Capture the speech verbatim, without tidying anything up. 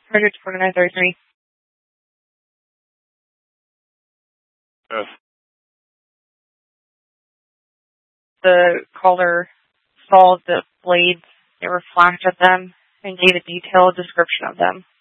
Hundred forty-nine thirty-three. Yes. The caller saw the blades, they were flashed at them, and gave a detailed description of them.